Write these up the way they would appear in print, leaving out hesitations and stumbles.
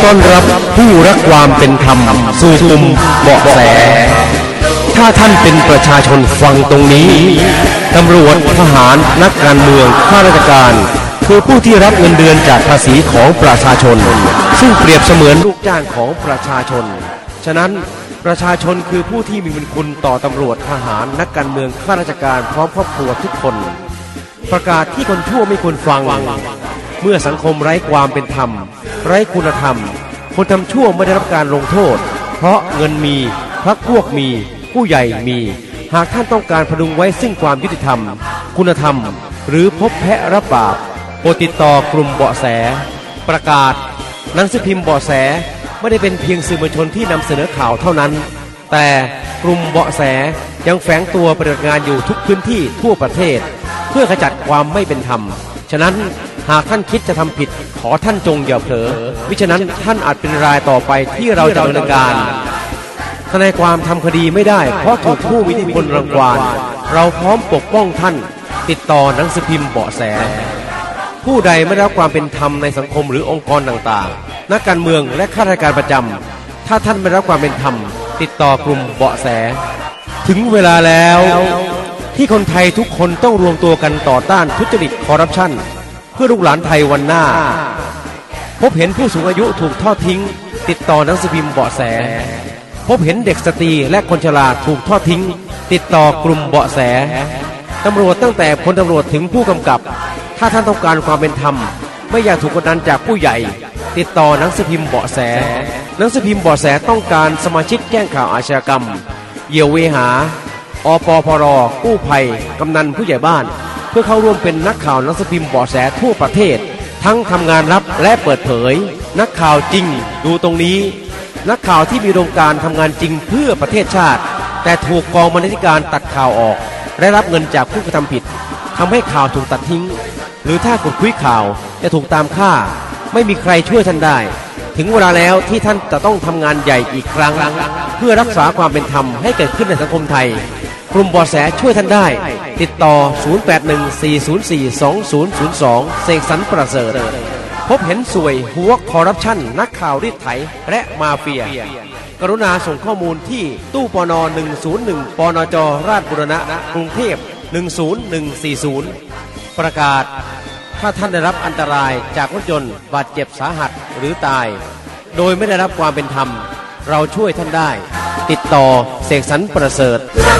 ต้อนรับผู้รักความเป็นธรรมสู่กลุ่มเบาะแสถ้าท่านเป็นประชาชนฟังตรงนี้ตำรวจทหารนักการเมืองข้าราชการคือผู้ที่รับเงินเดือนจากภาษีของประชาชนซึ่งเปรียบเสมือนลูกจ้างของประชาชนฉะนั้นประชาชนคือผู้ที่มีบุญคุณต่อตำรวจทหารนักการเมืองข้าราชการพร้อมครอบครัวทุกคนประกาศที่คนชั่วไม่ควรฟังเมื่อสังคมไร้ความเป็นธรรมไร้คุณธรรมคนทำชั่วไม่ได้รับการลงโทษเพราะเงินมีพรรคพวกมีผู้ใหญ่มีหากท่านต้องการพดุงไว้ซึ่งความยุติธรรมคุณธรรมหรือพบแพะรับบาปโปรดติดต่อกลุ่มเบาะแสประกาศหนังสือพิมพ์เบาะแสไม่ได้เป็นเพียงสื่อมวลชนที่นำเสนอข่าวเท่านั้นแต่กลุ่มเบาะแสยังแฝงตัวปฏิบัติงานอยู่ทุกพื้นที่ทั่วประเทศเพื่อขจัดความไม่เป็นธรรมฉะนั้นหากท่านคิดจะทำผิดขอท่านจงอย่าเผลอมิฉะนั้นท่านอาจเป็นรายต่อไปที่เราจะดำเนินการทนายความทำคดีไม่ได้เพราะถูกผู้มีอิทธิพลรังควานเราพร้อมปกป้องท่านติดต่อหนังสือพิมพ์เบาะแสผู้ใดไม่ได้รับความเป็นธรรมในสังคมหรือองค์กรต่างๆนักการเมืองและข้าราชการประจำถ้าท่านไม่ได้รับความเป็นธรรมติดต่อกลุ่มเบาะแสถึงเวลาแล้วที่คนไทยทุกคนต้องรวมตัวกันต่อต้านทุจริตคอร์รัปชันเพื่อลูกหลานไทยวันหน้าพบเห็นผู้สูงอายุถูกทอดทิ้งติดต่อหนังสือพิมพ์เบาะแสพบเห็นเด็กสตรีและคนชราถูกทอดทิ้งติดต่อกลุ่มเบาะแสตำรวจตั้งแต่พลตำรวจถึงผู้กำกับถ้าท่านต้องการความเป็นธรรมไม่อยากถูกกดดันจากผู้ใหญ่ติดต่อหนังสือพิมพ์เบาะแสหนังสือพิมพ์เบาะแสต้องการสมาชิกแจ้งข่าวอาชญากรรมเหยี่ยวเวหาอปพรกู้ภัยกำนันผู้ใหญ่บ้านเพื่อเข้าร่วมเป็นนักข่าวหนังสือพิมพ์เบาะแสทั่วประเทศทั้งทำงานลับและเปิดเผยนักข่าวจริงดูตรงนี้นักข่าวที่มีโครงการทำงานจริงเพื่อประเทศชาติแต่ถูกกองบรรณาธิการตัดข่าวออกและรับเงินจากผู้กระทำผิดทำให้ข่าวถูกตัดทิ้งหรือถ้าขุดคุยข่าวจะถูกตามฆ่าไม่มีใครช่วยท่านได้ถึงเวลาแล้วที่ท่านจะต้องทำงานใหญ่อีกครั้งเพื่อรักษาความเป็นธรรมให้เกิดขึ้นในสังคมไทยกลุ่มเบาะแสช่วยท่านได้ติดต่อ0814042002เสกสรรประเสริฐพบเห็นสวยหัวคอร์รัปชันนักข่าวรีดไถและมาเฟียกรุณาส่งข้อมูลที่ตู้ปน101ปนจราชบุรณะกรุงเทพ10140ประกาศถ้าท่านได้รับอันตรายจากรถยนต์บาดเจ็บสาหัสหรือตายโดยไม่ได้รับความเป็นธรรมเราช่วยท่านได้ติดต่อเสกสรรประเสริฐ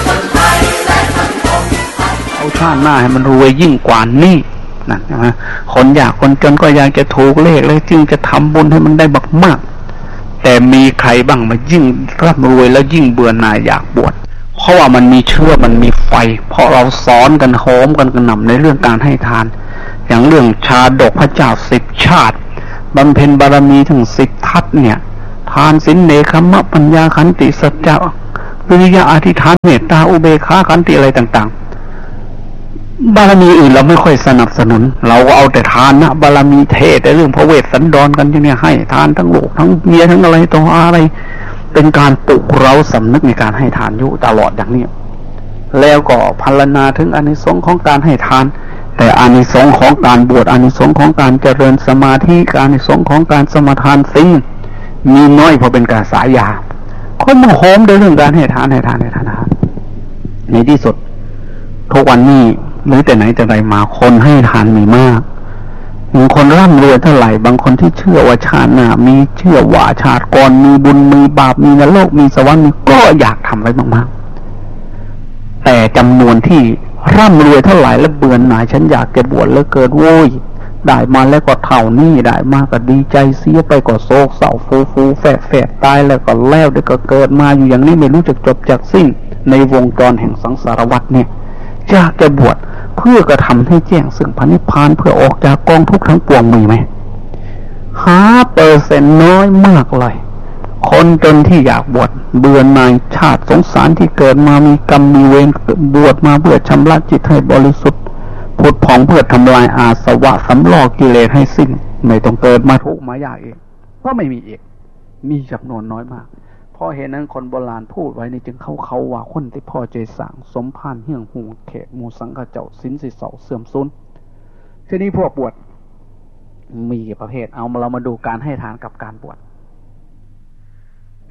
เอาชาติหน้าให้มันรวยยิ่งกว่านี้นะคนอยากคนจนก็อยากจะถูกเลขแล้วจึงจะทำบุญให้มันได้มากๆแต่มีใครบ้างมายิ่งร่ำรวยแล้วยิ่งเบื่อหน่ายอยากบวชเพราะว่ามันมีเชื้อมันมีไฟเพราะเราสอนกันโหมกันกระหน่ำในเรื่องการให้ทานอย่างเรื่องชาดกพระเจ้า10 ชาติบำเพ็ญบารมีถึง10 ทัศเนี่ยทานศีลเนคขมะปัญญาขันติสัจจะวิริยะอธิษฐานเมตตาอุเบกขาขันติอะไรต่างๆบารมีอื่นเราไม่ค่อยสนับสนุนเราก็เอาแต่ทานนะบารมีเทศแต่เรื่องพระเวสสันดรกันอย่างนี้ให้ทานทั้งลูกทั้งเมียทั้งอะไรต่ออะไรเป็นการปลุกเราสำนึกในการให้ทานอยู่ตลอดอย่างนี้แล้วก็พรรณนาถึงอานิสงส์ของการให้ทานแต่อานิสงส์ของการบวชอานิสงส์ของการเจริญสมาธิอานิสงส์ของการสมาทานศีลมีน้อยพอเป็นการสายาคนมาโหมด้วยเรื่องการให้ทานในที่สุดทุกวันนี้หรือแต่ไหนแต่ไรมาคนให้ทานมีมากบางคนร่ำรวยเท่าไหร่บางคนที่เชื่อว่าชาติหน้ามีเชื่อว่าชาติก่อนมีบุญมีบาปมีนรกมีสวรรค์ก็อยากทำไว้มากๆแต่จำนวนที่ร่ำรวยเท่าไหร่แล้วเบื่อหน่ายฉันอยากจะบวชแล้วเกิดโว้ยได้มาแล้วก็เท่านี้ได้มาก็ดีใจเสียไปก็โศกเศร้าฟูแฝดตายแล้วก็แล้วเดี๋ยวก็เกิดมาอยู่อย่างนี้ไม่รู้จักจบจากสิ้นในวงจรแห่งสังสารวัฏเนี่ยอยากจะบวชเพื่อกระทำให้แจ้งซึ่งพระนิพพานเพื่อออกจากกองทุกข์ทั้งปวงมีไหม5%น้อยมากเลยคนจนที่อยากบวชเบื่อหน่ายชาติสงสารที่เกิดมามีกรรมมีเวรบวชมาเพื่อชำระจิตให้บริสุทธิ์ผุดผ่องเพื่อทำลายอาสวะสำลอกกิเลสให้สิ้นไม่ต้องเกิดมาทุกข์มายากเองเพราะไม่มีเอกมีจำนวนน้อยมากเพราะเหตุนั้นคนโบราณพูดไว้ในจึงเขาว่าคนที่พ่อใจสั่งสมพานเฮี่ยงหูเขตมูสังฆเจ้าสินสิเสาเสื่อมสูญทีนี้พวกบวชมีกี่ประเภทเอาเรามาดูการให้ทานกับการบวช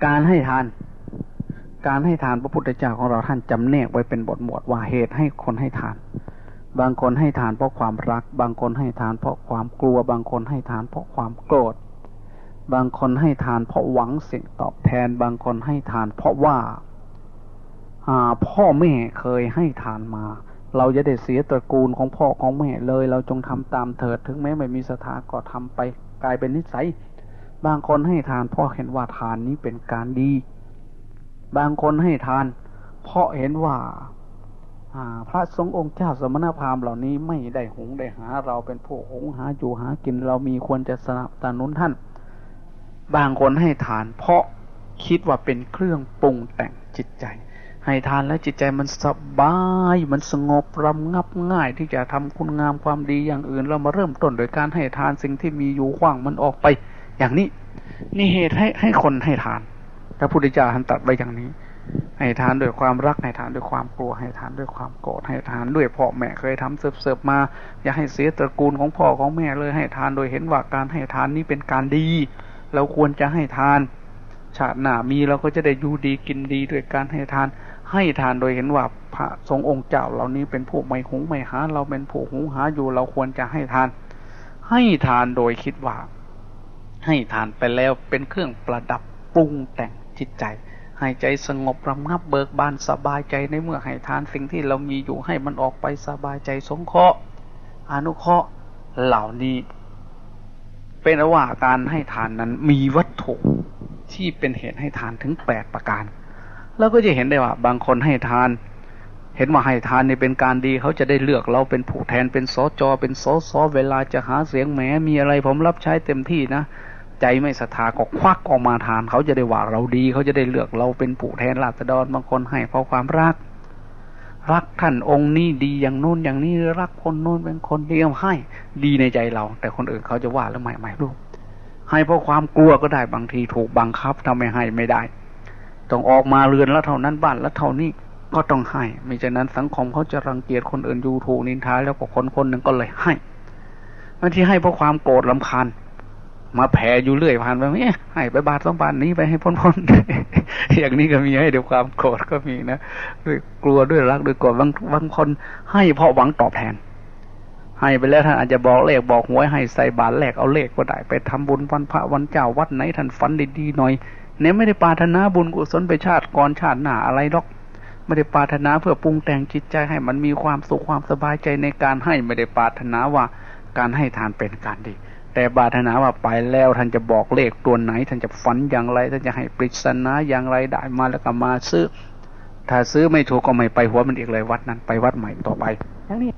การให้ทานพระพุทธเจ้าของเราท่านจำแนกไว้เป็นบทหมวดว่าเหตุให้คนให้ทานบางคนให้ทานเพราะความรักบางคนให้ทานเพราะความกลัวบางคนให้ทานเพราะความโกรธบางคนให้ทานเพราะหวังสิ่งตอบแทนบางคนให้ทานเพราะว่าพ่อแม่เคยให้ทานมาเราจะได้เสียตระกูลของพ่อของแม่เลยเราจงทำตามเถิดถึงแม้ไม่มีศรัทธาก็ทำไปกลายเป็นนิสัยบางคนให้ทานเพราะเห็นว่าทานนี้เป็นการดีบางคนให้ทานเพราะเห็นว่าพระสงฆ์องค์เจ้าสมณพราหมณ์เหล่านี้ไม่ได้หุงได้หาเราเป็นผู้หุงหาอยู่หากินเรามีควรจะสนับสนุนท่านบางคนให้ทานเพราะคิดว่าเป็นเครื่องปรุงแต่งจิตใจให้ทานแล้วจิตใจมันสบายมันสงบรำงับง่ายที่จะทำคุณงามความดีอย่างอื่นเรามาเริ่มต้นโดยการให้ทานสิ่งที่มีอยู่ขว้างมันออกไปอย่างนี้นี่เหตุให้คนให้ทานพระพุทธเจ้าท่านตรัสไว้อย่างนี้ให้ทานด้วยความรักให้ทานด้วยความกลัวให้ทานด้วยความโกรธให้ทานด้วยพ่อแม่เคยทำเสิร์ฟมาอย่าให้เสียตระกูลของพ่อของแม่เลยให้ทานโดยเห็นว่าการให้ทานนี้เป็นการดีเราควรจะให้ทานชาติหน้ามีเราก็จะได้อยู่ดีกินดีด้วยการให้ทานโดยเห็นว่าพระสงฆ์องค์เจ้าเหล่านี้เป็นผู้ไม่หุงไม่หาเราเป็นผู้หุงหาอยู่เราควรจะให้ทานโดยคิดว่าให้ทานไปแล้วเป็นเครื่องประดับปรุงแต่งจิตใจให้ใจสงบระงับเบิกบานสบายใจในเมื่อให้ทานสิ่งที่เรามีอยู่ให้มันออกไปสบายใจสงเคราะห์อนุเคราะห์เหล่านี้เป็นว่าการให้ทานนั้นมีวัตถุที่เป็นเหตุให้ทานถึง8ประการแล้วก็จะเห็นได้ว่าบางคนให้ทานเห็นว่าให้ทานนี่เป็นการดีเขาจะได้เลือกเราเป็นผู้แทนเป็นสจเป็นสสเวลาจะหาเสียงแหมมีอะไรผมรับใช้เต็มที่นะใจไม่ศรัทธาก็ควักออกมาทานเขาจะได้ว่าเราดีเขาจะได้เลือกเราเป็นผู้แทนราษฎรบางคนให้เพราะความรักท่านองค์นี้ดีอย่างโน้นอย่างนี้รักคนโน้นเป็นคนเดียวให้ดีในใจเราแต่คนอื่นเขาจะว่าแล้วไม่รู้ให้เพราะความกลัวก็ได้บางทีถูกบังคับทำให้ไม่ได้ต้องออกมาเรือนแล้วเท่านั้นบ้านแล้วเท่านี้ก็ต้องให้ไม่ฉะนั้นสังคมเขาจะรังเกียจคนอื่นอยู่ถูกนินทาแล้วก็คนหนึ่งก็เลยให้บางทีให้เพราะความโกรธรำคาญมาแผ่อยู่เรื่อยผ่านไปให้ไปบาท2 บาทนี้ไปให้พ้นอย่างนี้ก็มีให้ด้วยความโกรธก็มีนะด้วยกลัวด้วยรักด้วยโกรธบางคนให้เพราะหวังตอบแทนให้ไปแล้วท่านอาจจะบอกเลขบอกหวยให้ใส่บาทแลกเอาเลขก็ได้ไปทำบุญวันพระวันเจ้าวัดไหนท่านฝันดีๆหน่อยเนี่ยไม่ได้ปรารถนาบุญกุศลไปชาติก่อนชาติหน้าอะไรหรอกไม่ได้ปรารถนาเพื่อปรุงแต่งจิตใจให้มันมีความสุขความสบายใจในการให้ไม่ได้ปรารถนาว่าการให้ทานเป็นการดีแต่ปรารถนาว่าไปแล้วท่านจะบอกเลขตัวไหนท่านจะฝันอย่างไรท่านจะให้ปริศนาอย่างไรได้มาแล้วก็มาซื้อถ้าซื้อไม่ถูกก็ไม่ไปหัวมันอีกเลยวัดนั้นไปวัดใหม่ต่อไปอย่างนี้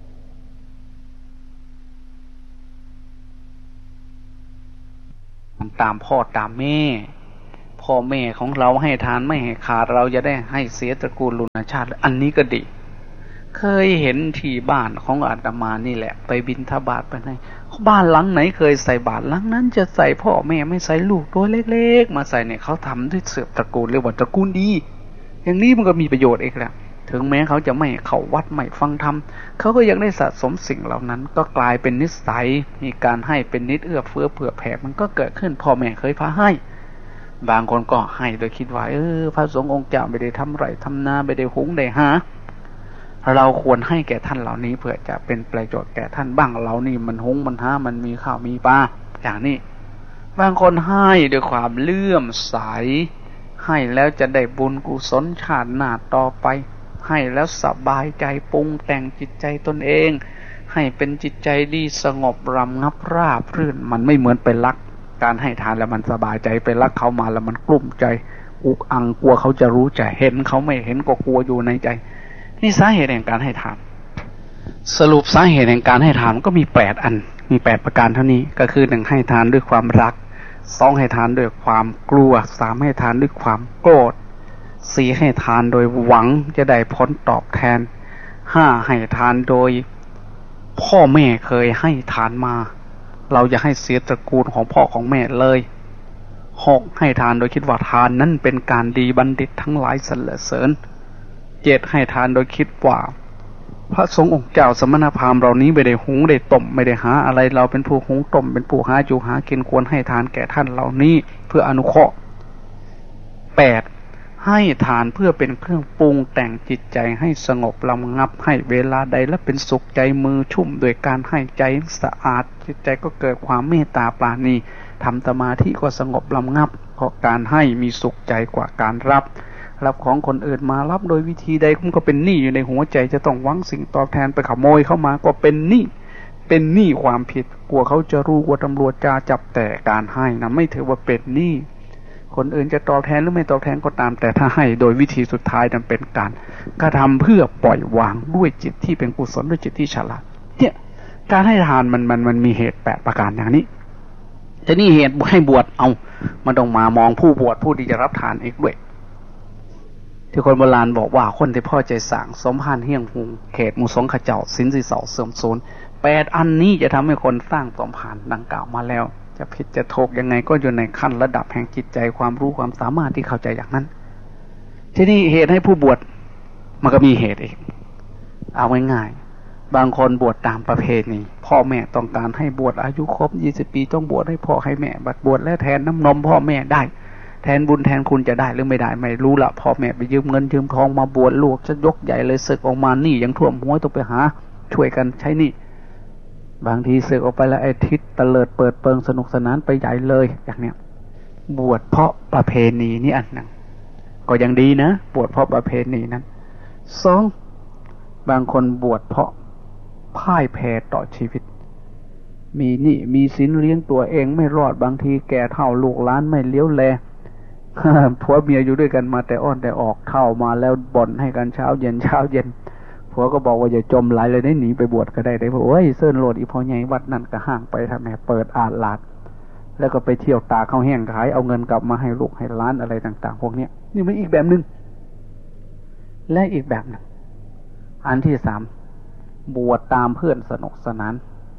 ตามพ่อตามแม่ของเราให้ทานไม่ให้ขาดเราจะได้ให้เสียตระกูลลุนชาติอันนี้ก็ดีเคยเห็นที่บ้านของอาตมานี่แหละไปบิณฑบาตไปไหนบ้านหลังไหนเคยใส่บาตรหลังนั้นจะใส่พ่อแม่ไม่ใส่ลูกตัวเล็กๆมาใส่เนี่ยเขาทำด้วยเสืบตระกูลเรียกว่าตระกูลดีอย่างนี้มันก็มีประโยชน์เองแหละถึงแม้เขาจะไม่เข้าวัดไม่ฟังธรรมเขาก็ยังได้สะสมสิ่งเหล่านั้นก็กลายเป็นนิสัยมีการให้เป็นนิดเอื้อเฟื้อเผื่อแผ่มันก็เกิดขึ้นพ่อแม่เคยพาให้บางคนก็ให้โดยคิดว่าพระสงฆ์องค์เจ้าไม่ได้ทำไรทำนาไม่ได้หุงได้หาเราควรให้แก่ท่านเหล่านี้เพื่อจะเป็นประโยชน์แก่ท่านบ้างเรานี่มันหุงมันหามันมีข้าวมีปลาอย่างนี้บางคนให้ด้วยความเลื่อมใสให้แล้วจะได้บุญกุศลชาติหน้าต่อไปให้แล้วสบายใจปรุงแต่งจิตใจตนเองให้เป็นจิตใจดีสงบรำงับราบรื่นมันไม่เหมือนไปรักการให้ทานแล้วมันสบายใจไปรักเขามาแล้วมันกลุ้มใจอุกอังกลัวเขาจะรู้ใจเห็นเขาไม่เห็นก็กลัวอยู่ในใจนี่สาเหตุแห่งการให้ทานสรุปสาเหตุแห่งการให้ทานก็มี8 อันมี8ประการเท่านี้ก็คือ1ให้ทานด้วยความรัก2ให้ทานด้วยความกลัว3ให้ทานด้วยความโกรธ4ให้ทานโดยหวังจะได้ผลตอบแทน5ให้ทานโดยพ่อแม่เคยให้ทานมาเราจะให้เสียตระกูลของพ่อของแม่เลย6ให้ทานโดยคิดว่าทานนั้นเป็นการดีบัณฑิตทั้งหลายสรรเสริญ7ให้ทานโดยคิดว่าพระสงฆ์องค์เจ้าสมณพราหมณ์เหล่านี้ไม่ได้หุงได้ต้มไม่ได้หาอะไรเราเป็นผู้หุงต้มเป็นผู้หาอยู่หากินควรให้ทานแก่ท่านเหล่านี้เพื่ออนุเคราะห์ 8ให้ทานเพื่อเป็นเครื่องปรุงแต่งจิตใจให้สงบระงับให้เวลาใดและเป็นสุขใจมือชุ่มโดยการให้ใจสะอาดจิตใจก็เกิดความเมตตาปราณีทำสมาธิก็สงบระงับเพราะการให้มีสุขใจกว่าการรับของคนอื่นมารับโดยวิธีใดมันก็เป็นหนี้อยู่ในหัวใจจะต้องหวังสิ่งตอบแทนไปขโมยเข้ามาก็เป็นหนี้ความผิดกลัวเขาจะรู้กลัวตำรวจจะจับแต่การให้นะไม่ถือว่าเป็นหนี้คนอื่นจะตอบแทนหรือไม่ตอบแทนก็ตามแต่ถ้าให้โดยวิธีสุดท้ายนั้นเป็นการกระทำเพื่อปล่อยวางด้วยจิตที่เป็นกุศลด้วยจิตที่ฉลาดเนี่ยการให้ทานมันมีเหตุ8ประการอย่างนี้แต่นี่เหตุให้บวชมันต้องมามองผู้บวชผู้ที่จะรับทานอีกด้วยที่คนโบราณบอกว่าคนที่พ่อใจสางสมภารเฮี้ยงหุงเขตมุสงขเจ้าสินสีเสาเสื่อมสูญ8อันนี้จะทำให้คนสร้างสมภารดังกล่าวมาแล้วจะผิดจะถูกยังไงก็อยู่ในขั้นระดับแห่งจิตใจความรู้ความสามารถที่เข้าใจอย่างนั้นทีนี้เหตุให้ผู้บวชมันก็มีเหตุอีกเอาง่ายๆบางคนบวชตามประเพณีพ่อแม่ต้องการให้บวชอายุครบ20 ปีต้องบวชให้พ่อให้แม่บัดบวชแล้วแทนน้ำนมพ่อแม่ได้แทนบุญแทนคุณจะได้หรือไม่ได้ไม่รู้ละพ่อแม่ไปยืมเงินยืมทองมาบวชลูกจะยกใหญ่เลยศึกออกมานี่ยังท่วมหัวต้องไปหาช่วยกันใช้นี่บางทีศึกออกไปแล้วไอ้ทิศตะเลิดเปิดเปิงสนุกสนานไปใหญ่เลยอย่างเนี้ยบวชเพราะประเพณีนี่อันหนึ่งก็ยังดีนะบวชเพราะประเพณีนั้น2บางคนบวชเพราะพ่ายแพ้ต่อชีวิตมีนี่มีศีลเลี้ยงตัวเองไม่รอดบางทีแก่เฒ่าลูกหลานไม่เลี้ยวแลผัวเมียอยู่ด้วยกันมาแต่อ้อนแต่ออกเฒ่ามาแล้วบ่นให้กันเช้าเย็นผัวก็บอกว่าอย่าจมไหลเลยได้หนีไปบวชก็ได้เพราะโอ้ยเซิ่นโลดอีพ่อใหญ่วัดนั่นก็ห่างไปทำแม่เปิดอาลาดแล้วก็ไปเที่ยวตาข้าวแห้งขายเอาเงินกลับมาให้ลูกให้ล้านอะไรต่างๆพวกนี้นี่มันอีกแบบนึงและอีกแบบนึงอันที่3บวชตามเพื่อนสนุกสนาน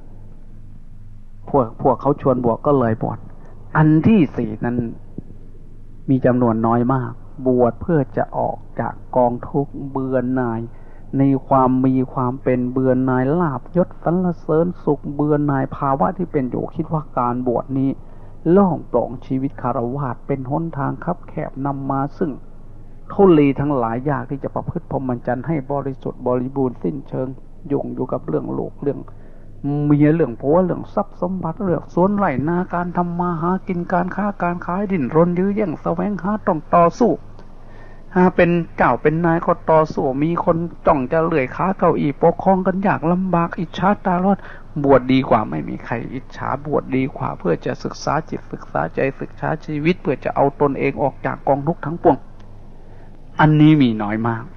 พวกเขาชวนบวชก็เลยบวชอันที่4นั้นมีจำนวนน้อยมากบวชเพื่อจะออกจากกองทุกข์เบื่อหน่ายในความมีความเป็นเบื่อหน่ายลาภยศสรรเสริญสุขเบื่อหน่ายภาวะที่เป็นอยู่คิดว่าการบวชนี้โล่งโปร่งชีวิตคฤหัสถ์เป็นหนทางคับแคบนำมาซึ่งทุลีทั้งหลายยากที่จะประพฤติพรหมจรรย์ให้บริสุทธิ์บริบูรณ์สิ้นเชิงยุ่งอยู่กับเรื่องโลกเรื่องเมียเรื่องผัวเรื่องทรัพย์สมบัติเรื่องสวนไร่นาการทำมาหากินการค้าการขายดิ้นรนยื้อแย่งแสวงหาต้องต่อสู้เป็นเจ้าเป็นนายก็ต่อสู้มีคนจ้องจะเลื่อยขาเก้าอี้ปกครองกันยากลำบากอิจฉาตาร้อนบวชดีกว่าไม่มีใครอิจฉาบวชดีกว่าเพื่อจะศึกษาจิตศึกษาใจศึกษาชีวิตเพื่อจะเอาตนเองออกจากกองทุกข์ทั้งปวงอันนี้มีน้อยมาก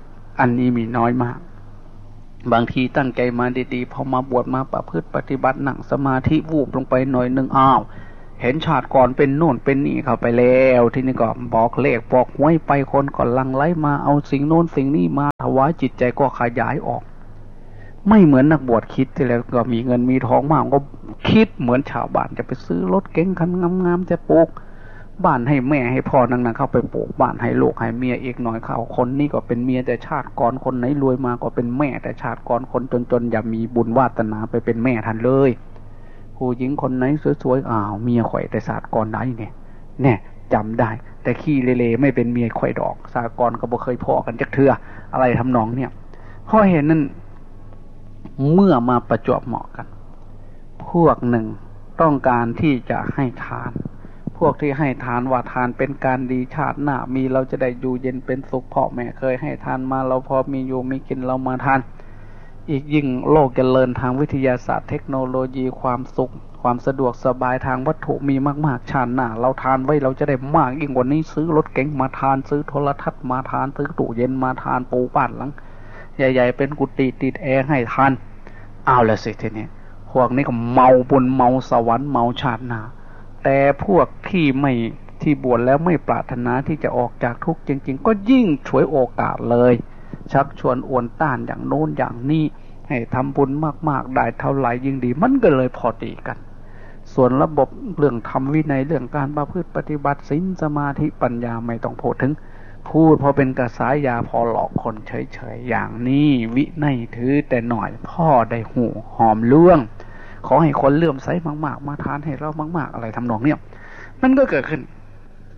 บางทีตั้งใจมาดีๆพอมาบวชมาประพฤติปฏิบัตินั่งสมาธิวูบลงไปหน่อยนึงเห็นชาติก่อนเป็นโน่นเป็นนี่เข้าไปแล้วที่นี่ก็บอกเลขบอกหวยไปคนก็ลังไล่มาเอาสิ่งโน้นสิ่งนี้มาถวายจิตใจก็ขยายออกไม่เหมือนนักบวชคิดที่แล้วก็มีเงินมีทองมากก็คิดเหมือนชาวบ้านจะไปซื้อรถเก๋งคันงามๆจะปลูกบ้านให้แม่ให้พ่อนั่งๆเข้าไปปลูกบ้านให้ลูกให้เมียอีกหน่อยเขาคนนี้ก็เป็นเมียแต่ชาติก่อนคนไหนรวยมาก็เป็นแม่แต่ชาติก่อนคนจนๆอย่ามีบุญวาสนาไปเป็นแม่ทันเลยผู้หญิงคนไหนสวยๆเมียข่อยแต่ศาสตร์ก่อนไหนเนี่ยจำได้แต่ขี้เละๆไม่เป็นเมียข่อยดอกศาสตร์ก่อนก็บ่เคยพอกันจักเทื่ออะไรทำนองเนี่ยเพราะเห็นนั่นเมื่อมาประจวบเหมาะกันพวกหนึ่งต้องการที่จะให้ทานพวกที่ให้ทานว่าทานเป็นการดีชาติหน้ามีเราจะได้อยู่เย็นเป็นสุขพ่อแม่เคยให้ทานมาเราพอมีอยู่มีกินเรามาทานอีกยิ่งโลกเจริญทางวิทยาศาสตร์เทคโนโลยีความสุขความสะดวกสบายทางวัตถุมีมากๆชาติหน้าเราทานไว้เราจะได้มากยิ่งกว่านี้ซื้อรถเก๋งมาทานซื้อโทรทัศน์มาทานซื้อตู้เย็นมาทานปูบ้านหลังใหญ่ๆเป็นกุฏิติดแอร์ให้ทานเอาละสิทีนี้พวกนี้ก็เมาบุญเมาสวรรค์เมาชาติหน้าแต่พวกที่บวชแล้วไม่ปรารถนาที่จะออกจากทุกข์จริงๆก็ยิ่งฉวยโอกาสเลยชักชวนอวนต้านอย่างโน้นอย่างนี้ให้ทำบุญมากๆได้เท่าไหร่ยิ่งดีมันก็เลยพอดีกันส่วนระบบเรื่องธรรมวินัยเรื่องการประพฤติปฏิบัติศีลสมาธิปัญญาไม่ต้องพูดถึงพูดพอเป็นกระสายยาพอหลอกคนเฉยๆอย่างนี้วินัยถือแต่หน่อยพ่อได้หูหอมเรื่องขอให้คนเลื่อมใสมากๆมาทานให้เรามากๆอะไรทำนองเนี้ยมันก็เกิดขึ้น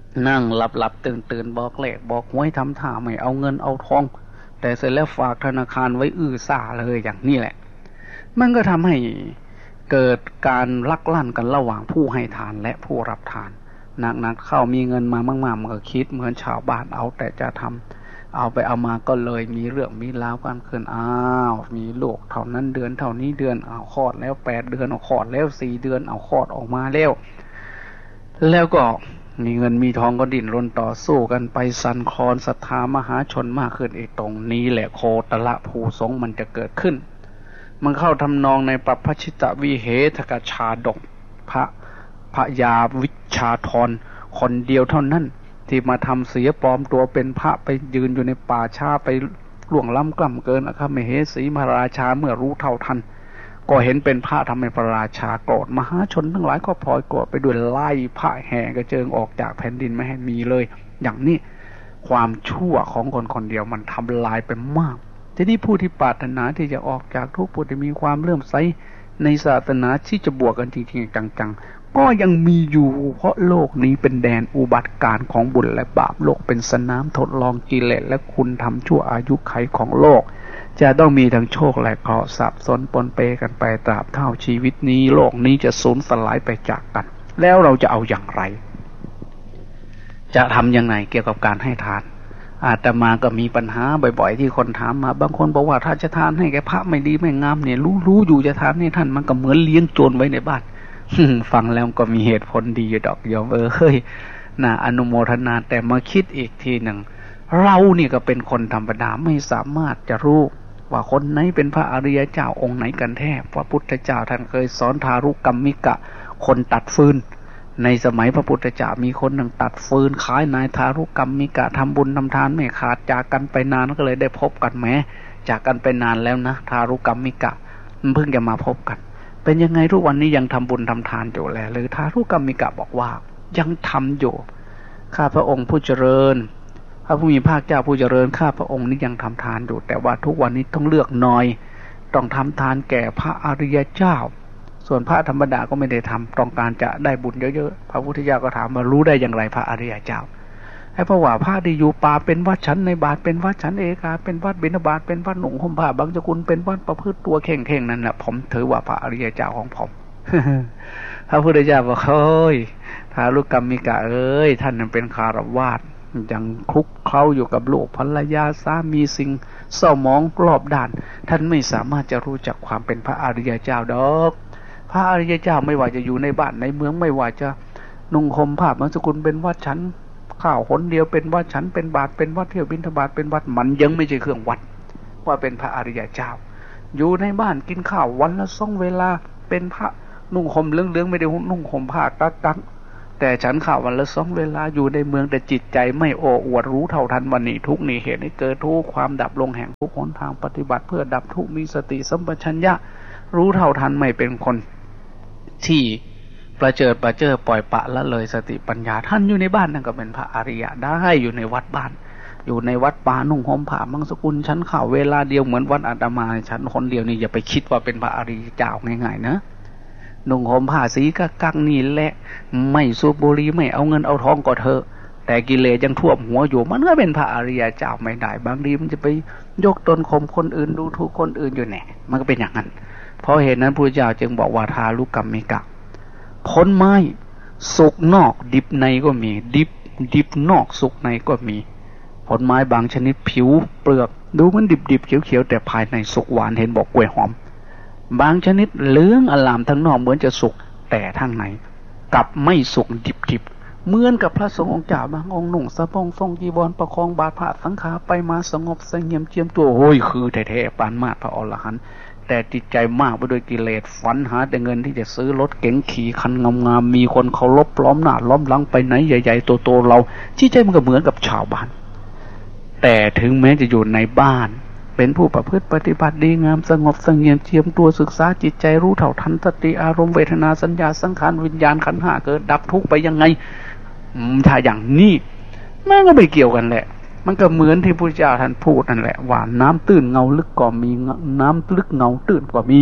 นั่งหลับตื่นบอกเลขบอกหวยทำท่าไม่เอาเงินเอาทองแต่เสร็จแล้วฝากธนาคารไว้ซ่าเลยอย่างนี้แหละมันก็ทำให้เกิดการลักลั่นกันระหว่างผู้ให้ทานและผู้รับทานหนักเข้ามีเงินมามากๆมันก็คิดเหมือนชาวบ้านเอาแต่จะทำเอาไปเอามาก็เลยมีเรื่องมีราวกันขึ้นมีลูกเท่านั้นเดือนเท่านี้เดือนคลอดแล้ว8 เดือนคลอดแล้ว4 เดือนคลอดออกมาแล้วก็มีเงินมีทองก็ดิ้นรนต่อสู้กันไปสั่นคลอนศรัทธามหาชนมากขึ้นตรงนี้แหละโคตรภูสงมันจะเกิดขึ้นมันเข้าทำนองในปัพพชิตวิเหทกชาดกพระยาวิชาธรคนเดียวเท่านั้นที่มาทำเสียปลอมตัวเป็นพระไปยืนอยู่ในป่าช้าไปล่วงล้ำกล้ำเกินอคมเหสีมหาราชาเมื่อรู้เท่าทันก็เห็นเป็นพระทำให้พระราชาโกรธมหาชนทั้งหลายก็พลอยโกรธไปด้วยไล่พระแห่กระเจิงออกจากแผ่นดินไม่ให้มีเลยอย่างนี้ความชั่วของคนเดียวมันทำลายไปมากทีนี้ผู้ที่ปรารถนาที่จะออกจากทุกข์ผู้ที่มีความเลื่อมใสในศาสนาที่จะบวกกันจริงๆจังๆก็ยังมีอยู่เพราะโลกนี้เป็นแดนอุบัติการของบุญและบาปโลกเป็นสนามทดลองกิเลสและคุณทำชั่วอายุไขของโลกจะต้องมีทั้งโชคและเคราะห์สับสนปนเปกันไปตราบเท่าชีวิตนี้โลกนี้จะสูญสลายไปจากกันแล้วเราจะเอาอย่างไรจะทำยังไงเกี่ยวกับการให้ทานอาตมาก็มีปัญหาบ่อยๆที่คนถามมาบางคนบอกว่าถ้าจะทานให้แกพระไม่ดีไม่งามเนี่ยรู้อยู่จะทานให้ท่านมันก็เหมือนเลี้ยงโจรไว้ในบ้านฟังแล้วก็มีเหตุผลดีอยู่ดอกโยมเฮ้ยน่าอนุโมทนาแต่มาคิดอีกทีหนึ่งเรานี่ก็เป็นคนธรรมดาไม่สามารถจะรู้ว่าคนไหนเป็นพระอริยเจ้าองค์ไหนกันแท้พระพุทธเจ้าท่านเคยสอนทารุกรรมิกะคนตัดฟืนในสมัยพระพุทธเจ้ามีคนหนึ่งตัดฟืนขายนายทารุกรรมิกะทำบุญทำทานไม่ขาดจากกันไปนานก็เลยได้พบกันแม้จากกันไปนานแล้วนะทารุกรรมิกะมันเพิ่งจะมาพบกันเป็นยังไงทุกวันนี้ยังทำบุญทำทานอยู่แลหรือทารุกรรมิกะบอกว่ายังทำอยู่ข้าพระองค์ผู้เจริญพระผู้มีพระเจ้าผู้เจริญข้าพระองค์นี้ยังทำทานอยู่แต่ว่าทุกวันนี้ต้องเลือกหน่อยต้องทำทานแก่พระอริยเจ้าส่วนพระธรรมดาก็ไม่ได้ทำต้องการจะได้บุญเยอะๆพระพุทธเจ้าก็ถามว่ารู้ได้อย่างไรพระอริยเจ้าให้เพราะว่าพระที่อยู่ป่าเป็นวัดฉันในบาทเป็นวัดฉันเอกาเป็นวัดบิณฑบาตเป็นวัดหนุ่งห่มผ้าบางสกุลเป็นวัดประพฤติตัวเข่งๆนั่นแหละผมถือว่าพระอริยเจ้าของผม พระพุทธเจ้าบอกเฮ้ยทารุกรรมิกะเอ้ยท่านนั้นเป็นคฤหัสถ์ยังคลุกเคล้าอยู่กับโลกภรรยาสามีสิ่งเศร้าหมองรอบด้านท่านไม่สามารถจะรู้จักความเป็นพระอริยเจ้าดอกพระอริยเจ้าไม่ว่าจะอยู่ในบ้านในเมืองไม่ว่าจะนุ่งห่มผ้าบางสกุลเป็นวัดฉันข้าวหนเดียวเป็นวัดฉันเป็นบาทเป็นวัดเที่ยวบิณฑบาตเป็นวัดมันยังไม่ใช่เครื่องวัดว่าเป็นพระอริยเจ้าอยู่ในบ้านกินข้าววันละ2 เวลาเป็นพระนุ่งห่มเหลืองๆไม่ได้นุ่งห่มผ้ากักแต่ฉันข้าววันละ2 เวลาอยู่ในเมืองแต่จิตใจไม่โอ้อวดรู้เท่าทันวันนี้ทุกนี่เหตุให้เกิดทุกความดับลงแห่งทุกหนทางปฏิบัติเพื่อดับทุกมีสติสัมปชัญญะรู้เท่าทันไม่เป็นคนที่ประเจิดประเจ้อปล่อยปละละเลยสติปัญญาท่านอยู่ในบ้านนั่นก็เป็นพระอริยะได้อยู่ในวัดบ้านอยู่ในวัดป่านุ่งห่มผ้าบางสกุลฉันข้าวเวลาเดียวเหมือนวัดอาตมาฉันคนเดียวนี่อย่าไปคิดว่าเป็นพระอริยเจ้าง่ายๆนะนุ่งห่มผ้าสีกักนี่แหละไม่สูบบุหรี่ไม่เอาเงินเอาทองก็เถอะแต่กิเลสยังท่วมหัวอยู่มันก็เป็นพระอริยเจ้าไม่ได้บางทีมันจะไปยกตนข่มคนอื่นดูถูกคนอื่นอยู่แน่มันก็เป็นอย่างนั้นเพราะเหตุนั้นพระพุทธเจ้าจึงบอกว่าทารุกรรมิกะผลไม้สุกนอกดิบในก็มีดิบนอกสุกในก็มีผลไม้บางชนิดผิวเปลือกดูมันดิบเขียวแต่ภายในสุกหวานเห็นบอกกล้วยหอมบางชนิดเหลืองอลามทั้งนอกเหมือนจะสุกแต่ทั้งในกลับไม่สุกดิบเหมือนกับพระสงฆ์องค์เจ้าบางองค์นุ่งสบงทรงจีวรประคองบาตรพระสังฆาไปมาสงบเสงี่ยมเจียมตัวโอ้ยคือแท้ๆปานมาพระอรหันต์แต่จิตใจมากไปด้วยกิเลสฝันหาแต่เงินที่จะซื้อรถเก๋งขี่คันงามๆมีคนเคารพล้อมหน้าล้อมหลังไปไหนใหญ่ๆโตๆเราจิตใจมันก็เหมือนกับชาวบ้านแต่ถึงแม้จะอยู่ในบ้านเป็นผู้ประพฤติปฏิบัติดีงามสงบเสงี่ยมเจียมตัวศึกษาจิตใจรู้เท่าทันสติอารมณ์เวทนาสัญญาสังขารวิญญาณขันธ์5เกิดดับทุกข์ไปยังไงถ้าอย่างนี้มันก็ไม่เกี่ยวกันแหละมันก็เหมือนที่พระพุทธเจ้าท่านพูดนั่นแหละว่าน้ำตื้นเงาลึกก็มีน้ำลึกเงาตื้นก็มี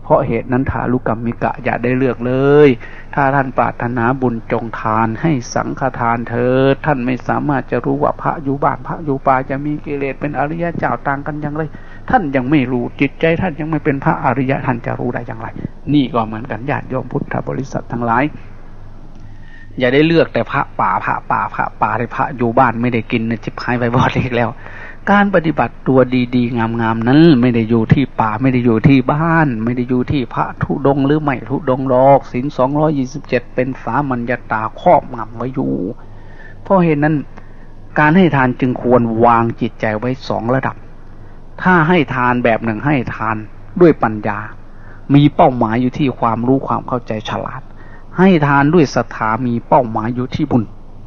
เพราะเหตุนั้นทารุกรรมิกะอย่าได้เลือกเลย ถ้าท่านปรารถนาบุญจงทานให้สังฆทานเถิดท่านไม่สามารถจะรู้ว่าพระอยู่บ้านพระอยู่ป่าจะมีกิเลสเป็นอริยะเจ้าต่างกันอย่างไรท่านยังไม่รู้จิตใจท่านยังไม่เป็นพระอริยะท่านจะรู้ได้อย่างไรนี่ก็เหมือนกันญาติโยมพุทธบริษัททั้งหลายอย่าได้เลือกแต่พระป่าที่พระอยู่บ้านไม่ได้กินนะจิบหายไปบอดอีกแล้วการปฏิบัติตัวดีๆงามๆนั้นไม่ได้อยู่ที่ป่าไม่ได้อยู่ที่บ้านไม่ได้อยู่ที่พระธุดงค์หรือไม่ธุดงค์หรอกศีล227เป็นสามัญญตาครอบงำไว้อยู่เพราะเหตุนั้นการให้ทานจึงควรวางจิตใจไว้2ระดับถ้าให้ทานแบบหนึ่งให้ทานด้วยปัญญามีเป้าหมายอยู่ที่ความรู้ความเข้าใจฉลาดให้ทานด้วยศรัทธามีเป้าหมายอยู่ที่บุญ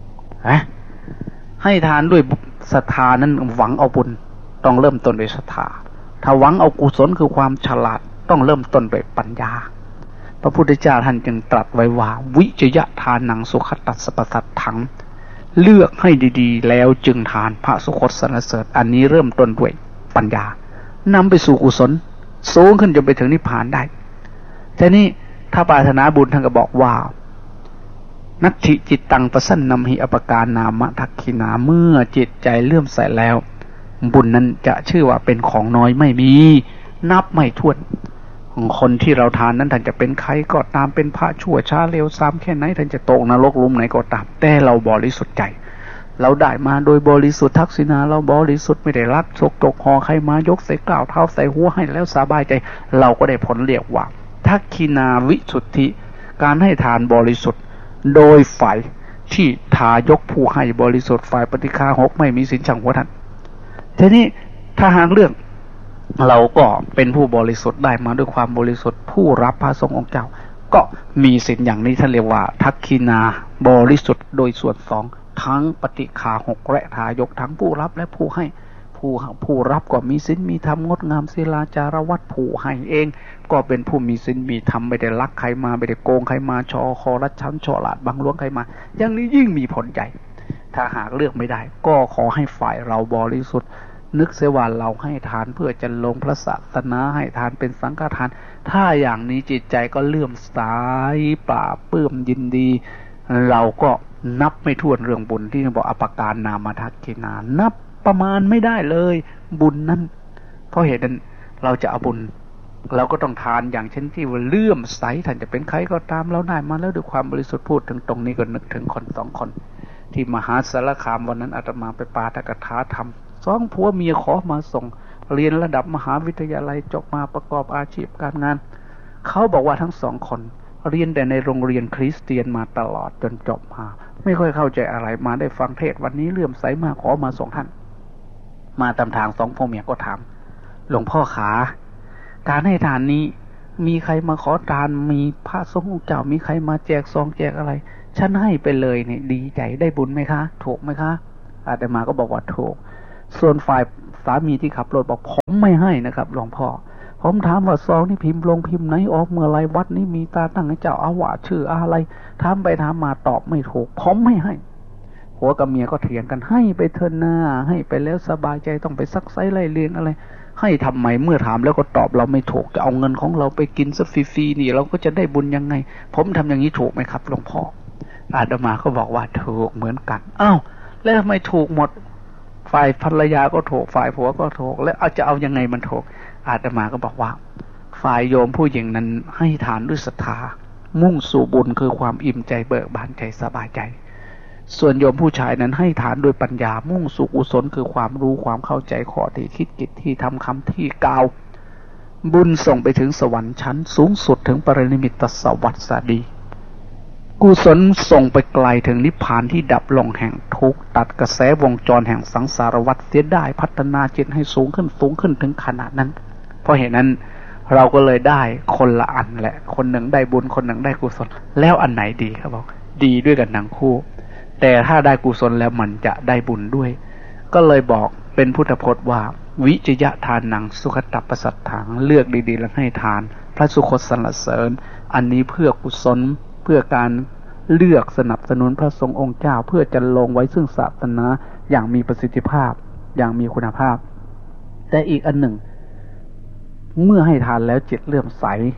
ให้ทานด้วยศรัทธานั้นหวังเอาบุญต้องเริ่มต้นด้วยศรัทธาถ้าหวังเอากุศลคือความฉลาดต้องเริ่มต้นด้วยปัญญาพระพุทธเจ้าท่านจึงตรัสไว้ว่าวิจยะทานังสุขตัสสะปสัตถังเลือกให้ดีๆแล้วจึงทานพระสุคตสรรเสริญอันนี้เริ่มต้นด้วยปัญญานำไปสู่กุศลสูงขึ้นจนไปถึงนิพพานได้ทีนี้ถ้าปรารถนาบุญท่านก็บอกว่านัตถิจิตตังประสันนำหิอปการนามะทักขินาเมื่อจิตใจเลื่อมใสแล้วบุญนั้นจะชื่อว่าเป็นของน้อยไม่มีนับไม่ถ้วนคนที่เราทานนั้นท่านจะเป็นใครก็ตามเป็นพระชั่วช้าเลวทรามแค่ไหนท่านจะตกนรกหลุมไหนก็ตามแต่เราบริสุทธิ์ใจเราได้มาโดยบริสุทธิ์ทักษิณาเราบริสุทธิ์ไม่ได้รักฉกตกหอใครมายกใส่กล่าวเท้าใส่หัวให้แล้วสบายใจเราก็ได้ผลเรียกว่าทักขินาวิสุทธิการให้ทานบริสุทธิ์โดยฝ่ายที่ทายกผู้ให้บริสุทธิ์ฝ่ายปฏิฆาหกไม่มีสินช่างหัวท่านทีนี้ถ้าหากเรื่องเราก็เป็นผู้บริสุทธิ์ได้มาด้วยความบริสุทธิ์ผู้รับพระสงฆ์องค์เจ้าก็มีสินอย่างนี้ท่านเรียกว่าทักขินาบริสุทธิ์โดยส่วนสองทั้งปฏิฆาหกและทายกทั้งผู้รับและผู้ให้ผู้รับก็มีศีลมีธรรมงดงามศีลาจารวัตผู้ให้เองก็เป็นผู้มีศีลมีธรรมไม่ได้ลักใครมาไม่ได้โกงใครมาชอคอรัดชั้นฉลาดบังล้วงใครมาอย่างนี้ยิ่งมีผลใหญ่ถ้าหากเลือกไม่ได้ก็ขอให้ฝ่ายเราบริสุทธิ์นึกเสียว่าเราให้ทานเพื่อจะลงพระศาสนาให้ทานเป็นสังฆทานถ้าอย่างนี้จิตใจก็เลื่อมใสปราบปลื้มยินดีเราก็นับไม่ถ้วนเรื่องบุญที่บอกอปการนามทักขินานับประมาณไม่ได้เลยบุญนั้นเพราะเหตุนั้นเราจะเอาบุญเราก็ต้องทานอย่างเช่นที่ว่าเลื่อมใสท่านจะเป็นใครก็ตามเราได้มาแล้วด้วยความบริสุทธิ์พูดถึงตรงนี้ก็นึกถึงคน2 คนที่มหาสารคามวันนั้นอาตมาไปปาฐกถาธรรม2ผัวเมียขอมาส่งเรียนระดับมหาวิทยาลัยจบมาประกอบอาชีพการงานเขาบอกว่าทั้ง2 คนเรียนแต่ในโรงเรียนคริสเตียนมาตลอดจนจบมาไม่ค่อยเข้าใจอะไรมาได้ฟังเทศวันนี้เลื่อมใสมากขอมาส่งท่านมาตามทาง2ผัวเมียก็ถามหลวงพ่อขาการให้ทานนี้มีใครมาขอทานมีพระสงฆ์องค์เจ้ามีใครมาแจกซองแจกอะไรฉันให้ไปเลยเนี่ยดีใจได้บุญไหมคะถูกไหมคะอาตมาก็บอกว่าถูกส่วนฝ่ายสามีที่ขับรถบอกผมไม่ให้นะครับหลวงพ่อผมถามว่าซองนี่พิมพ์ลงพิมพ์ไหนออกเมื่อไรวัดนี้มีตาตั้งให้เจ้าอาวาสชื่ออะไรถามไปถามมาตอบไม่ถูกผมไม่ให้ผัวกับเมียก็เถียงกันให้ไปเถินหน้าให้ไปแล้วสบายใจต้องไปซักไซไล่เลียงอะไรให้ทำไมเมื่อถามแล้วก็ตอบเราไม่ถูกจะเอาเงินของเราไปกินซะฟรีๆนี่เราก็จะได้บุญยังไงผมทำอย่างนี้ถูกไหมครับหลวงพ่ออาตมาก็บอกว่าถูกเหมือนกันอ้าวแล้วทำไมถูกหมดฝ่ายภรรยาก็ถูกฝ่ายผัวก็ถูกแล้วจะเอายังไงมันถูกอาตมาก็บอกว่าฝ่ายโยมผู้หญิงนั้นให้ทานด้วยศรัทธามุ่งสู่บุญคือความอิ่มใจเบิกบานใจสบายใจส่วนโยมผู้ชายนั้นให้ทานด้วยปัญญามุ่งสู่กุศลคือความรู้ความเข้าใจข้อที่คิดกิจที่ทำคำที่กล่าวบุญส่งไปถึงสวรรค์ชั้นสูงสุดถึงปรินิมิตสวัสดีกุศลส่งไปไกลถึงนิพพานที่ดับลงแห่งทุกข์ตัดกระแสวงจรแห่งสังสารวัฏเสียได้พัฒนาจิตให้สูงขึ้นถึงขนาดนั้นเพราะเหตุนั้นเราก็เลยได้คนละอันแหละคนหนึ่งได้บุญคนหนึ่งได้กุศลแล้วอันไหนดีครับบอกดีด้วยกันทั้งคู่แต่ถ้าได้กุศลแล้วมันจะได้บุญด้วยก็เลยบอกเป็นพุทธพจน์ว่าวิจยะทานังสุขตัปปสัตถังเลือกดีๆแล้วให้ทานพระสุคตสรรเสริญอันนี้เพื่อกุศลเพื่อการเลือกสนับสนุนพระสงฆ์องค์เจ้าเพื่อจะลงไว้ซึ่งศาสนาอย่างมีประสิทธิภาพอย่างมีคุณภาพแต่อีกอันหนึ่งเมื่อให้ทานแล้วจิตเลื่อมใส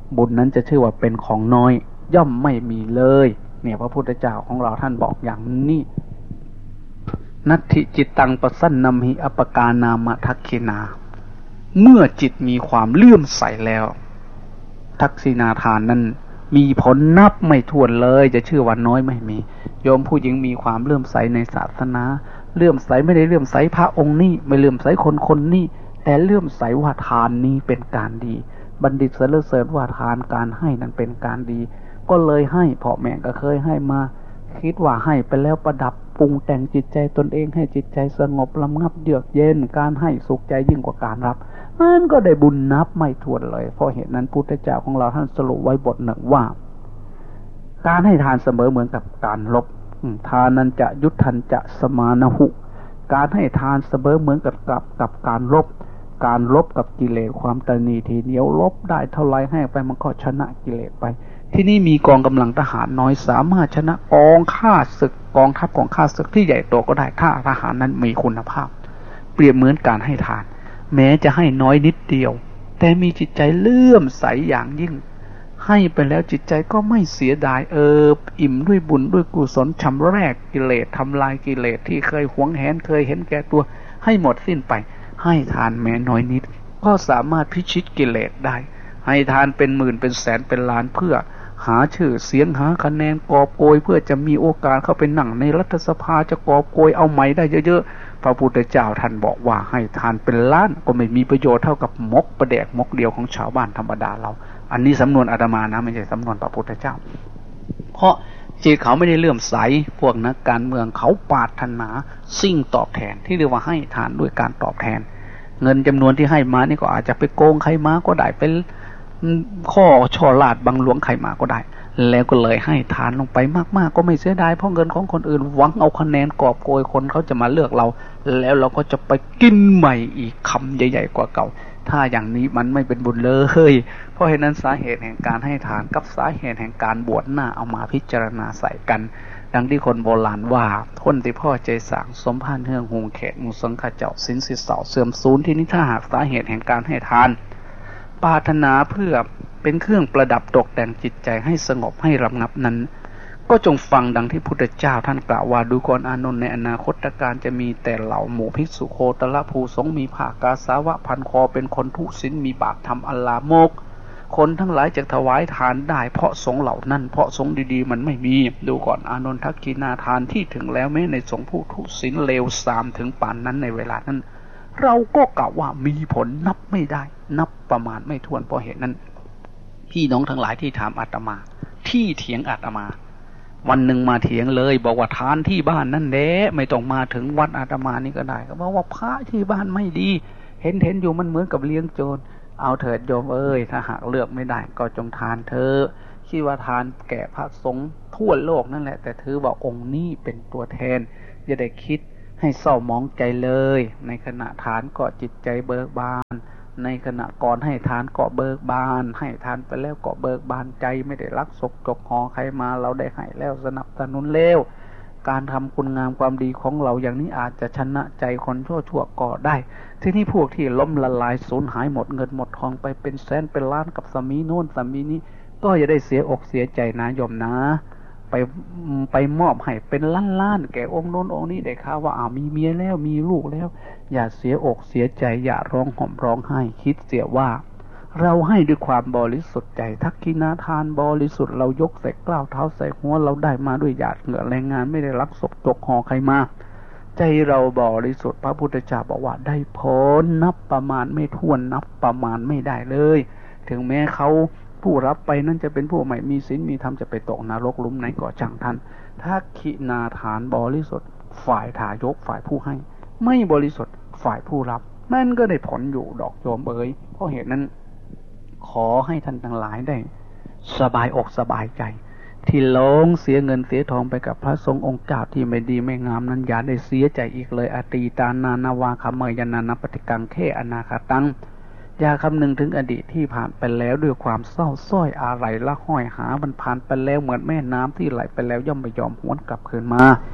บุญนั้นจะชื่อว่าเป็นของน้อยย่อมไม่มีเลยเนี่ยพระพุทธเจ้าของเราท่านบอกอย่างนี้นัตถิจิตตังปสันนัมหิอปกานามะทักขินาเมื่อจิตมีความเลื่อมใสแล้วทักษิณาทานนั้นมีผลนับไม่ถ้วนเลยจะชื่อว่าน้อยไม่มีโยมผู้หญิงมีความเลื่อมใสในศาสนาเลื่อมใสไม่ได้เลื่อมใสพระองค์นี้ไม่เลื่อมใสคนนี้แต่เลื่อมใสว่าทานนี้เป็นการดีบัณฑิตสรรเสริญว่าทานการให้นั้นเป็นการดีก็เลยให้พ่อแม่ก็เคยให้มาคิดว่าให้ไปแล้วประดับปรุงแต่งจิตใจตนเองให้จิตใจสงบระงับเยือกเย็นการให้สุขใจยิ่งกว่าการรับมันก็ได้บุญนับไม่ถ้วนเลยเพราะเหตุนั้นพุทธเจ้าของเราท่านสรุปไว้บทหนึ่งว่าการให้ทานเสมอเหมือนกับการลบทานันจะยุทธันจะสมานหุการให้ทานเสมอเหมือนกับการลบกับกิเลสความตนีทีเหนียวลบได้เท่าไรให้ไปมันก็ชนะกิเลสไปที่นี่มีกองกำลังทหารน้อยสามารถชนะกองข้าศึกกองทัพของข้าศึกที่ใหญ่โตก็ได้ถ้าทหารนั้นมีคุณภาพเปรียบเหมือนการให้ทานแม้จะให้น้อยนิดเดียวแต่มีจิตใจเลื่อมใสอย่างยิ่งให้ไปแล้วจิตใจก็ไม่เสียดายอิ่มด้วยบุญด้วยกุศลชำแรกกิเลสทำลายกิเลสที่เคยหวงแหนเคยเห็นแก่ตัวให้หมดสิ้นไปให้ทานแม้น้อยนิดก็สามารถพิชิตกิเลสได้ให้ทานเป็นหมื่นเป็นแสนเป็นล้านเพื่อหาชื่อเสียงหาคะแนนกอบโกยเพื่อจะมีโอกาสเข้าไปนั่งในรัฐสภาจะกอบโกยเอาไหมได้เยอะๆพระพุทธเจ้าท่านบอกว่าให้ทานเป็นล้านก็ไม่มีประโยชน์เท่ากับมกประแดกมกเดียวของชาวบ้านธรรมดาเราอันนี้สำนวนอาตมานะไม่ใช่สำนวนพระพุทธเจ้าเพราะจิตเขาไม่ได้เลื่อมใสพวกนักการเมืองเขาปรารถนาสิ่งตอบแทนที่เรียกว่าให้ทานด้วยการตอบแทนเงินจำนวนที่ให้มานี่ก็อาจจะไปโกงใครมาก็ได้เป็นข้อช่อลาดบังหลวงใครมาก็ได้แล้วก็เลยให้ทานลงไปมากๆก็ไม่เสียดายเพราะเงินของคนอื่นหวังเอาคะแนนกอบโกยคนเขาจะมาเลือกเราแล้วเราก็จะไปกินใหม่อีกคำใหญ่ๆกว่าเก่าถ้าอย่างนี้มันไม่เป็นบุญเลยเพราะเหตุนั้นสาเหตุแห่งการให้ทานกับสาเหตุแห่งการบวชหน้าเอามาพิจารณาใส่กันดังที่คนโบราณว่าคนที่พ่อใจสางสมภารเฮืองหงแขกมุสังขเจ้าสินสิเสาเสื่อมสูญที่นี้ถ้าหากสาเหตุแห่งการให้ทานปรารถนาเพื่อเป็นเครื่องประดับตกแต่งจิตใจให้สงบให้ระงับนั้นก็จงฟังดังที่พุทธเจ้าท่านกล่าวว่าดูก่อนอานนท์ในอนาคตการจะมีแต่เหล่าหมู่ภิกษุโคตรภูสงฆ์มีภาคกาสาวะพันคอเป็นคนทุศีลมีบาปทำอัลลาโมกคนทั้งหลายจะถวายทานได้เพราะสงฆ์เหล่านั้นเพราะสงฆ์ดีๆมันไม่มีดูก่อนอานนท์ทักขินาทานที่ถึงแล้วแม้ในสงฆ์ผู้ทุศีลเลวทรามถึงป่านนั้นในเวลานั้นเราก็กล่าวว่ามีผลนับไม่ได้นับประมาณไม่ถ้วนเพราะเหตุนั้นพี่น้องทั้งหลายที่ถามอาตมาที่เถียงอาตมาวันหนึ่งมาเถียงเลยบอกว่าทานที่บ้านนั่นแหละไม่ต้องมาถึงวัดอาตมานี่ก็ได้ก็บอกว่าพระที่บ้านไม่ดีเห็นอยู่มันเหมือนกับเลี้ยงโจรเอาเถิดโยมถ้าหากเลือกไม่ได้ก็จงทานเถอะคิดว่าทานแก่พระสงฆ์ทั่วโลกนั่นแหละแต่ถือว่าองค์นี้เป็นตัวแทนอย่าได้คิดให้เศร้ามองใจเลยในขณะทานก็จิตใจเบิกบานในขณะก่อนให้ทานก็เบิกบานให้ทานไปแล้วก็เบิกบานใจไม่ได้รักศกจกหอใครมาเราได้ให้แล้วสนับสนุนแล้วการทำคุณงามความดีของเราอย่างนี้อาจจะชนะใจคนชั่วก็ได้ที่นี่พวกที่ล้มละลายสูญหายหมดเงินหมดทองไปเป็นแสนเป็นล้านกับสามีโน่นสามีนี้ก็อย่าได้เสียอกเสียใจนะโยมนะไปมอบให้เป็นล้านๆแก่องค์โน้นองค์นี้ได้ข่าวว่ามีเมียแล้วมีลูกแล้วอย่าเสียอกเสียใจอย่าร้องห่มร้องไห้คิดเสียว่าเราให้ด้วยความบริสุทธิ์ใจทักขิณาทานบริสุทธิ์เรายกใส่กล้าวเท้าใส่หัวเราได้มาด้วยหยาดเหงื่อแรงงานไม่ได้รักศกจกหอใครมาใจเราบริสุทธิ์พระพุทธเจ้าบอกว่าได้ผลนับประมาณไม่ถ้วนนับประมาณไม่ได้เลยถึงแม้เขาผู้รับไปนั่นจะเป็นผู้ไม่มีศีลมีธรรมจะไปตกนรกหลุมไหนก็ช่างท่านทักขิณาทานบริสุทธิ์ฝ่ายทายกฝ่ายผู้ให้ไม่บริสุทธิ์ฝ่ายผู้รับมันก็ได้ผลอยู่ดอกโยมเพราะเหตุนั้นขอให้ท่านทั้งหลายได้สบายอกสบายใจที่ลงเสียเงินเสียทองไปกับพระสงฆ์องค์เจ้าที่ไม่ดีไม่งามนั้นอย่าได้เสียใจอีกเลยอตีตานานาวาคเมยนานาปฏิกังเขอนาคตังอย่าคำนึงถึงอดีตที่ผ่านไปแล้วด้วยความเศร้าส้อยอาลัยละห้อยหามันผ่านไปแล้วเหมือนแม่น้ำที่ไหลไปแล้วย่อมไม่ยอมหวนกลับคืนมา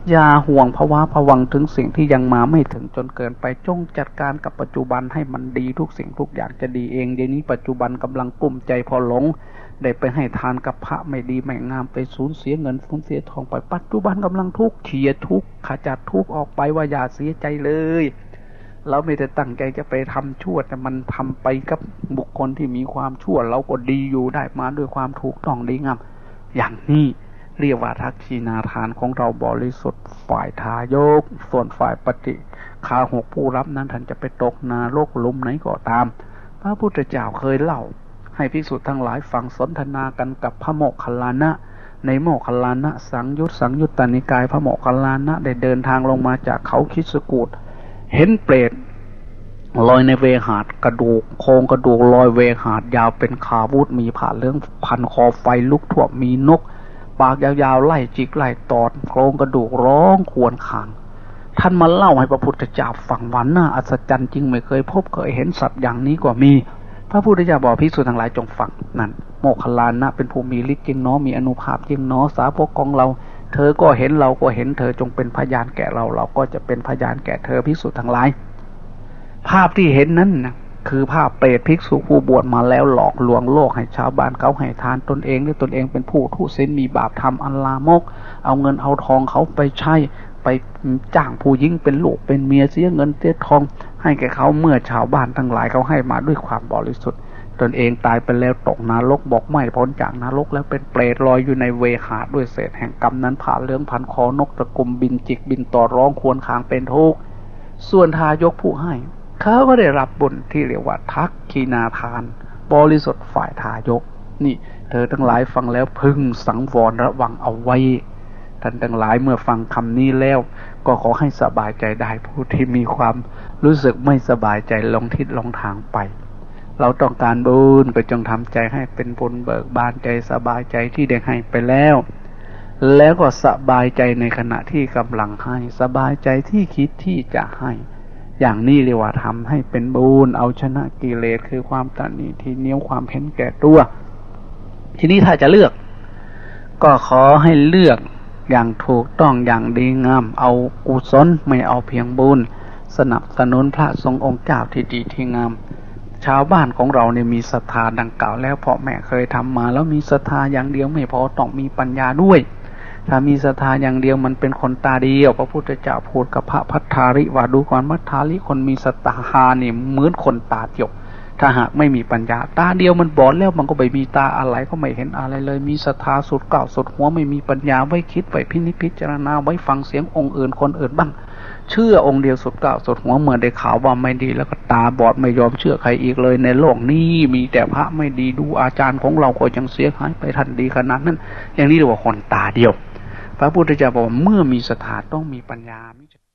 อย่าห่วงภาวะผวังถึงสิ่งที่ยังมาไม่ถึงจนเกินไปจงจัดการกับปัจจุบันให้มันดีทุกสิ่งทุกอย่างจะดีเองเดี๋ยวนี้ปัจจุบันกำลังกลุ้มใจพอหลงได้ไปให้ทานกับพระไม่ดีไม่งามไปสูญเสียเงินสูญเสียทองไปปัจจุบันกำลังทุกข์เขียทุกข์ขจัดทุกข์ออกไปว่าอย่าเสียใจเลยเราไม่ได้ตั้งใจจะไปทำชั่วแต่มันทำไปกับบุคคลที่มีความชั่วเราก็ดีอยู่ได้มาด้วยความถูกต้องดีงามอย่างนี้เรียกว่าทักษิณาทานของเราบริสุทธิ์ฝ่ายทายกส่วนฝ่ายปฏิฆาหกผู้รับนั้นท่านจะไปตกนรกหลุมไหนก็ตามพระพุทธเจ้าเคยเล่าให้ภิกษุทั้งหลายฟังสนทนากันกับพระโมคคัลลานะในโมคคัลลานะสังยุตตนิกายพระโมคคัลลานะได้เดินทางลงมาจากเขาคิสกูฏเห็นเปรตลอยในเวหาดกระดูกโครงกระดูกลอยเวหาดยาวเป็นขาวูดมีผ่าเรื่องพันคอไฟลุกท่วมมีนกปากยาวๆไล่จิกไล่ตอดโครงกระดูกร้องครวญครางท่านมาเล่าให้พระพุทธเจ้าฟังวันน่าอัศจรรย์จริงไม่เคยพบเคยเห็นสัตว์อย่างนี้กว่ามีพระพุทธเจ้าบอกภิกษุทั้งหลายจงฟังนั่นโมคคัลลานะเป็นผู้มีฤทธิ์จริงเนาะมีอานุภาพจริงเนาะสาวกของเราเธอก็เห็นเราก็เห็นเธอจงเป็นพยานแก่เราเราก็จะเป็นพยานแก่เธอภิกษุทั้งหลายภาพที่เห็นนั้นนะคือภาพเปรตภิกษุผู้บวชมาแล้วหลอกลวงโลกให้ชาวบ้านเขาให้ทานตนเองหรือตนเองเป็นผู้ทุศีลมีบาปทำอันลามกเอาเงินเอาทองเขาไปใช้ไปจ้างผู้หญิงเป็นลูกเป็นเมียเสียเงินเสียทองให้แก่เขาเมื่อชาวบ้านทั้งหลายเขาให้มาด้วยความบริสุทธิ์ตนเองตายไปแล้วตกนรกบอกไม่พ้นจากนรกแล้วเป็นเปรตลอยอยู่ในเวหาดด้วยเศษแห่งกรรมนั้นผ่าเลื้องพันคอนกตะกุมบินจิกบินต่อร้องควรคางเป็นทุกข์ส่วนทายกผู้ให้เขาก็ได้รับบุญที่เรียกว่าทักขีนาทานบริสุทธิ์ฝ่ายทายกนี่เธอทั้งหลายฟังแล้วพึงสังวรระวังเอาไว้ท่านทั้งหลายเมื่อฟังคำนี้แล้วก็ขอให้สบายใจได้ผู้ที่มีความรู้สึกไม่สบายใจลงทิศลงทางไปเราต้องการบุญก็จงทำใจให้เป็นบุญเบิกบานใจสบายใจที่ได้ให้ไปแล้วแล้วก็สบายใจในขณะที่กำลังให้สบายใจที่คิดที่จะให้อย่างนี้เรียกว่าทำให้เป็นบุญเอาชนะกิเลสคือความตนีทีเหนียวความเห็นแก่ตัวทีนี้ถ้าจะเลือกก็ขอให้เลือกอย่างถูกต้องอย่างดีงามเอากุศลไม่เอาเพียงบุญสนับสนุนพระสงฆ์องค์เจ้าที่ดีที่งามชาวบ้านของเราเนี่ยมีศรัทธาดังกล่าวแล้วเพราะแม่เคยทำมาแล้วมีศรัทธาอย่างเดียวไม่พอต้องมีปัญญาด้วยถ้ามีศรัทธาอย่างเดียวมันเป็นคนตาเดียวพระพุทธเจ้าพูดกับพระพัทธาริว่าดูก่อนพัทธาริคนมีศรัทธาเนี่ยเหมือนคนตาเดียวถ้าหากไม่มีปัญญาตาเดียวมันบอดแล้วมันก็ไม่มีตาอะไรก็ไม่เห็นอะไรเลยมีศรัทธาสุดเก่าสุดหัวไม่มีปัญญาไว้คิดไว้พิจารณาไว้ฟังเสียงองค์อื่นคนอื่นบ้างเชื่อองค์เดียวสุดเก่าสุดหัวเมื่อได้ข่าวว่าไม่ดีแล้วก็ตาบอดไม่ยอมเชื่อใครอีกเลยในโลกนี้มีแต่พระไม่ดีดูอาจารย์ของเราก็ยังเสียหายไปทันดีขนาดนั้นอย่างนี้เรียกว่าคนตาเดียวพระพุทธเจ้าบอกว่าเมื่อมีศรัทธาต้องมีปัญญา